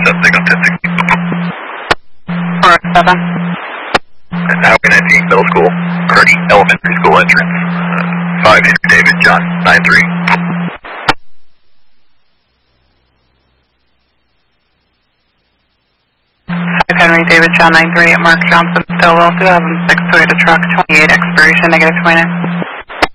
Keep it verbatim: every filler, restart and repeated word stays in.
seven, take on ten sixty. four seven. Highway nineteen, middle school, Kearney Elementary School entrance. Uh, five Henry David, John, nine three. five Henry David, John, nine three at Mark Johnson, Stillwell, two thousand six Toyota truck, twenty-eight, expiration, negative twenty-nine.